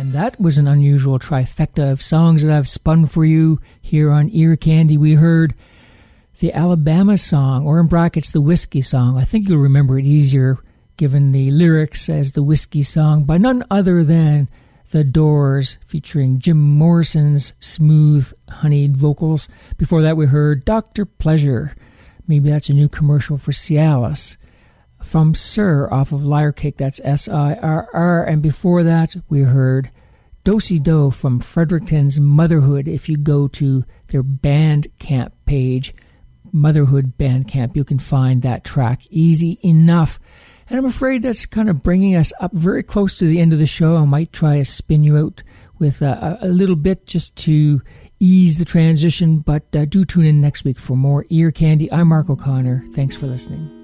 That was an unusual trifecta of songs that I've spun for you here on Ear Candy. We heard the Alabama song, or in brackets, the Whiskey song. I think you'll remember it easier given the lyrics as the Whiskey song by none other than The Doors, featuring Jim Morrison's smooth, honeyed vocals. Before that, we heard Dr. Pleasure. Maybe that's a new commercial for Cialis. From Sir off of Liar Cake, that's Sirr. And before that, we heard Do-Si Do from Fredericton's Motherhood. If you go to their Bandcamp page, Motherhood Bandcamp, you can find that track easy enough. And I'm afraid that's kind of bringing us up very close to the end of the show. I might try to spin you out with a little bit just to ease the transition, but do tune in next week for more Ear Candy. I'm Mark O'Connor. Thanks for listening.